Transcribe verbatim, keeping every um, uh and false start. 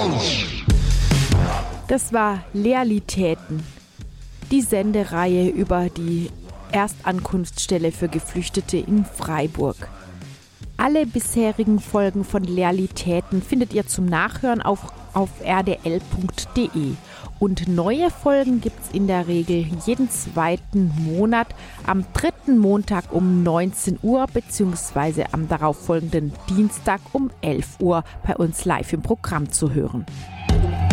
Das war Lealitäten, die Sendereihe über die Erstankunftsstelle für Geflüchtete in Freiburg. Alle bisherigen Folgen von Lealitäten findet ihr zum Nachhören auf, auf r d l punkt d e. Und neue Folgen gibt's in der Regel jeden zweiten Monat am dritten Montag um neunzehn Uhr bzw. am darauffolgenden Dienstag um elf Uhr bei uns live im Programm zu hören.